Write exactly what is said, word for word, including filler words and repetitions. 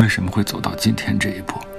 为什么会走到今天这一步？